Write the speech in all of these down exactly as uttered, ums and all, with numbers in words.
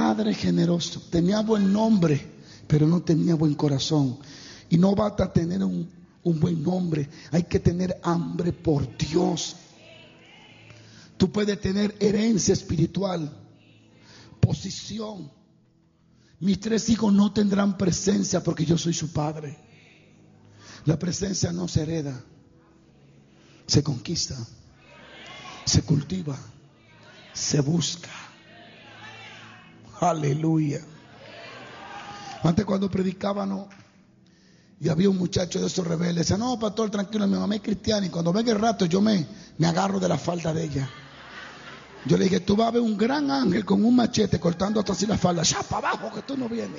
Padre generoso. Tenía buen nombre, pero no tenía buen corazón. Y no basta tener un, un buen nombre, hay que tener hambre por Dios. Tú puedes tener herencia espiritual, posición. Mis tres hijos no tendrán presencia porque yo soy su padre. La presencia no se hereda, se conquista, se cultiva, se busca. Aleluya. Antes, cuando predicaba, no, y había un muchacho de esos rebeldes, decía: no, pastor, tranquilo, mi mamá es cristiana, y cuando venga el rato yo me, me agarro de la falda de ella. Yo le dije: tú vas a ver un gran ángel con un machete cortando hasta así la falda, ya para abajo, que tú no vienes.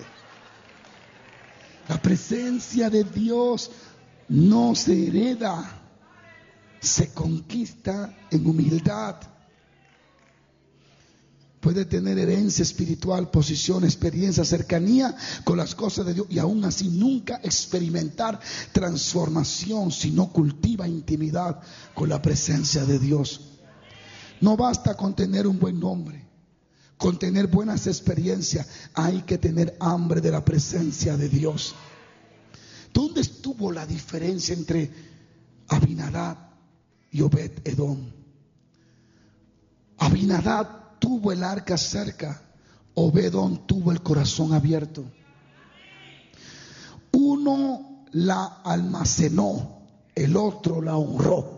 La presencia de Dios no se hereda, se conquista en humildad. Puede tener herencia espiritual, posición, experiencia, cercanía con las cosas de Dios, y aún así nunca experimentar transformación si no cultiva intimidad con la presencia de Dios. No basta con tener un buen nombre, con tener buenas experiencias, hay que tener hambre de la presencia de Dios. ¿Dónde estuvo la diferencia entre Abinadab y Obed-Edom? Abinadab tuvo el arca cerca, Obed-Edom tuvo el corazón abierto. Uno la almacenó, el otro la honró.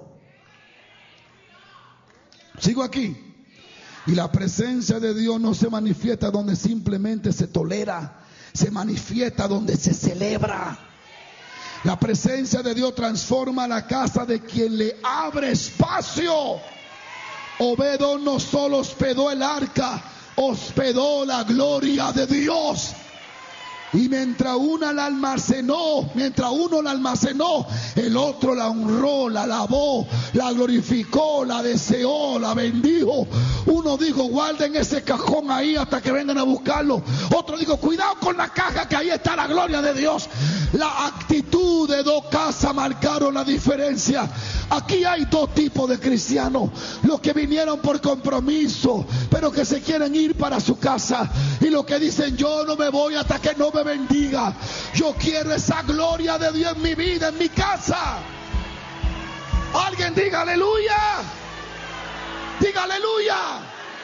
Sigo aquí. Y la presencia de Dios no se manifiesta donde simplemente se tolera, se manifiesta donde se celebra. La presencia de Dios transforma la casa de quien le abre espacio. Obed-Edom no solo hospedó el arca, hospedó la gloria de Dios. Y mientras una la almacenó, mientras uno la almacenó, el otro la honró, la alabó, la glorificó, la deseó, la bendijo. Uno dijo: guarden ese cajón ahí hasta que vengan a buscarlo. Otro dijo: cuidado con la caja, que ahí está la gloria de Dios. La actitud de dos casas marcaron la diferencia. Aquí hay dos tipos de cristianos: los que vinieron por compromiso, pero que se quieren ir para su casa, y los que dicen: yo no me voy hasta que no me bendiga. Yo quiero esa gloria de Dios en mi vida, en mi casa. Alguien diga aleluya. Diga aleluya.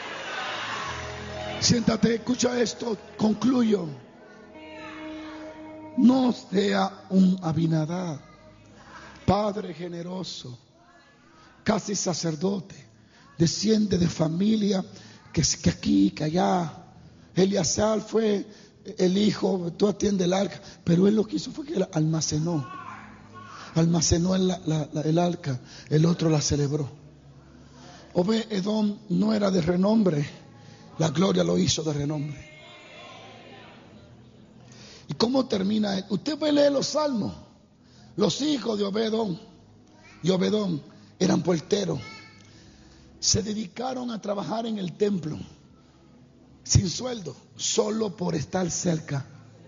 Siéntate, escucha esto, concluyo. No sea un Abinadab, padre generoso, casi sacerdote, desciende de familia que, que aquí, que allá. Eleazar fue el hijo, tú atiendes el arca, pero él lo que hizo fue que almacenó, almacenó el, la, la, el arca, el otro la celebró. Obed-Edom no era de renombre, la gloria lo hizo de renombre. ¿Y cómo termina él? Usted puede leer los salmos. Los hijos de Obed-Edom y Obed-Edom eran porteros, se dedicaron a trabajar en el templo sin sueldo, solo por estar cerca.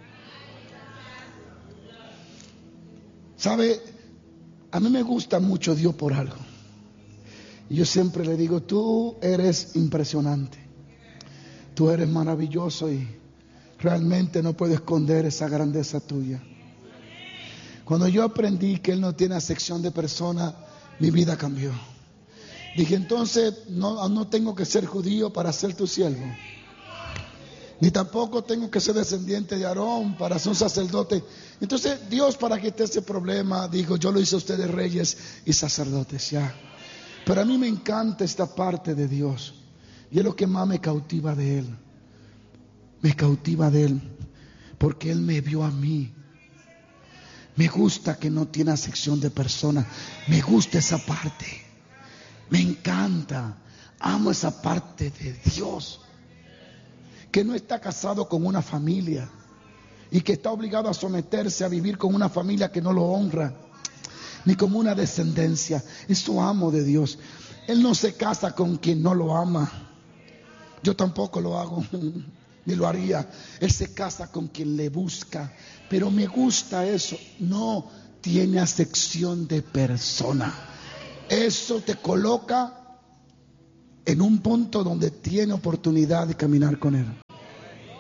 ¿Sabe? A mí me gusta mucho Dios por algo. Y yo siempre le digo: tú eres impresionante, tú eres maravilloso, y realmente no puedo esconder esa grandeza tuya. Cuando yo aprendí que Él no tiene acepción de personas, mi vida cambió. Dije: entonces no, no tengo que ser judío para ser tu siervo, ni tampoco tengo que ser descendiente de Aarón para ser un sacerdote. Entonces Dios, para que esté ese problema, dijo: yo lo hice a ustedes reyes y sacerdotes, ya. Pero a mí me encanta esta parte de Dios, y es lo que más me cautiva de Él. Me cautiva de Él porque Él me vio a mí. Me gusta que no tiene acepción de personas. Me gusta esa parte. Me encanta. Amo esa parte de Dios, que no está casado con una familia y que está obligado a someterse a vivir con una familia que no lo honra, ni como una descendencia. Eso amo de Dios. Él no se casa con quien no lo ama. Yo tampoco lo hago, ni lo haría. Él se casa con quien le busca. Pero me gusta eso. No tiene acepción de persona. Eso te coloca en un punto donde tiene oportunidad de caminar con Él.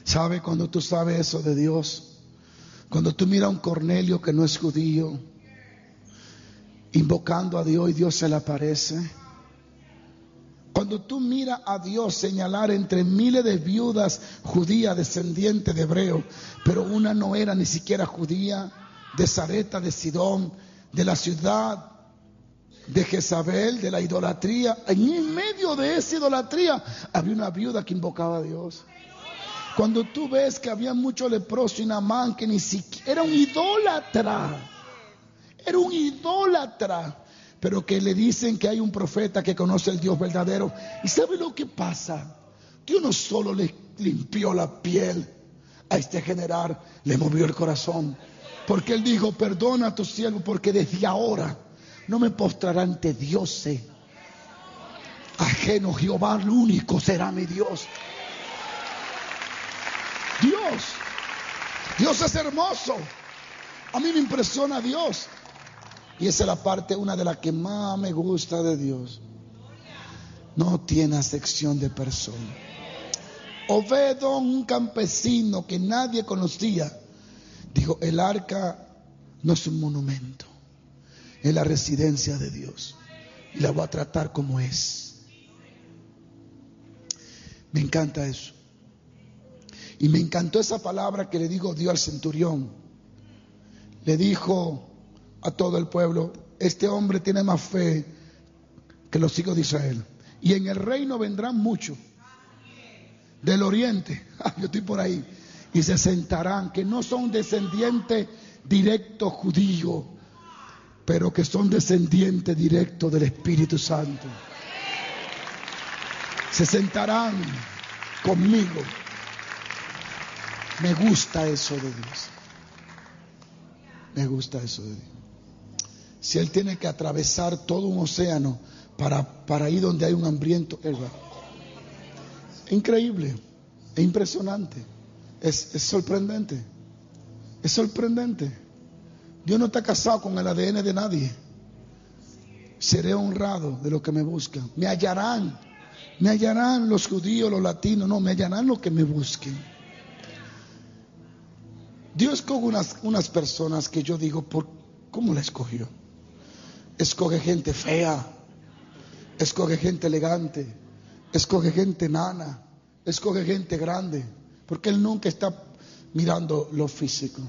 ¿Sabe cuando tú sabes eso de Dios? Cuando tú miras a un Cornelio que no es judío, invocando a Dios y Dios se le aparece. Cuando tú miras a Dios señalar entre miles de viudas judías descendientes de hebreos, pero una no era ni siquiera judía, de Sarepta de Sidón, de la ciudad de Jezabel, de la idolatría. En medio de esa idolatría había una viuda que invocaba a Dios. Cuando tú ves que había muchos leprosos y Naamán que ni siquiera era un idólatra, era un idólatra, pero que le dicen que hay un profeta que conoce el Dios verdadero. ¿Y sabe lo que pasa? Dios no solo le limpió la piel a este general, le movió el corazón, porque él dijo: perdona a tu siervo, porque desde ahora no me postrará ante dioses ajeno. Jehová el único será mi Dios. Dios, Dios es hermoso. A mí me impresiona Dios. Y esa es la parte, una de las que más me gusta de Dios. No tiene acepción de persona. Obedón, un campesino que nadie conocía, dijo: el arca no es un monumento, es la residencia de Dios, y la voy a tratar como es. Me encanta eso. Y me encantó esa palabra que le dijo Dios al centurión. Le dijo a todo el pueblo: este hombre tiene más fe que los hijos de Israel, y en el reino vendrán muchos del oriente, yo estoy por ahí, y se sentarán, que no son descendientes directos judíos, pero que son descendientes directos del Espíritu Santo. Se sentarán conmigo. Me gusta eso de Dios. Me gusta eso de Dios. Si Él tiene que atravesar todo un océano para, para ir donde hay un hambriento, Él va. Es increíble, es impresionante, es, es sorprendente, es sorprendente. Dios no está casado con el A D N de nadie. Seré honrado de los que me buscan. Me hallarán, me hallarán los judíos, los latinos, no, me hallarán los que me busquen. Dios escoge unas, unas personas que yo digo: ¿por cómo la escogió? Escoge gente fea, escoge gente elegante, escoge gente nana, escoge gente grande, porque Él nunca está mirando lo físico.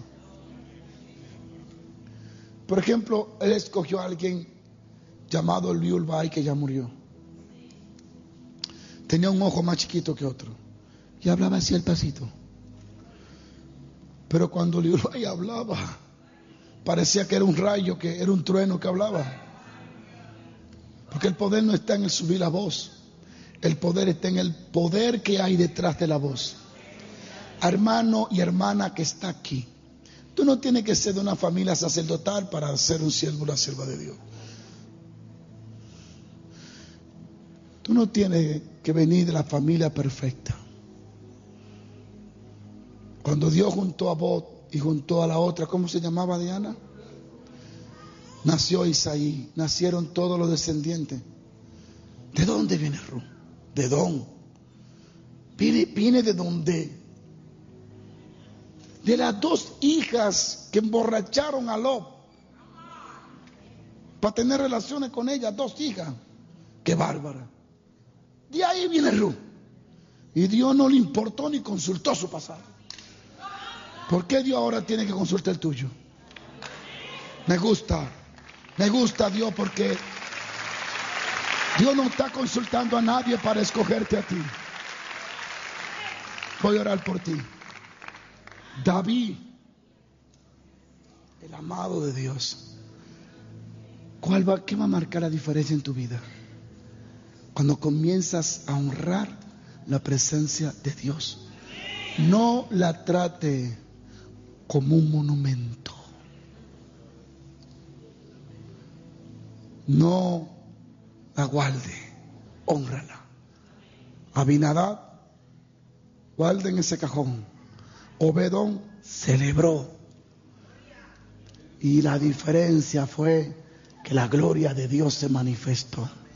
Por ejemplo, Él escogió a alguien llamado Liu Bai, que ya murió. Tenía un ojo más chiquito que otro y hablaba así al pasito. Pero cuando Liu Bai hablaba, parecía que era un rayo, que era un trueno que hablaba. Porque el poder no está en el subir la voz, el poder está en el poder que hay detrás de la voz. Hermano y hermana que está aquí, tú no tienes que ser de una familia sacerdotal para ser un siervo o una sierva de Dios. Tú no tienes que venir de la familia perfecta. Cuando Dios juntó a Bot y juntó a la otra, ¿cómo se llamaba Diana? Nació Isaí, nacieron todos los descendientes. ¿De dónde viene Ru? ¿De dónde? Viene, viene de dónde? De las dos hijas que emborracharon a Lot para tener relaciones con ella, dos hijas. ¡Qué bárbara! De ahí viene Ru. Y Dios no le importó ni consultó su pasado. ¿Por qué Dios ahora tiene que consultar el tuyo? Me gusta, me gusta Dios, porque Dios no está consultando a nadie para escogerte a ti. Voy a orar por ti. David, el amado de Dios. ¿Cuál va, qué va a marcar la diferencia en tu vida? Cuando comienzas a honrar la presencia de Dios. No la trate como un monumento. No la guarde, hónrala. Abinadab, guarden ese cajón. Obedón celebró. Y la diferencia fue que la gloria de Dios se manifestó.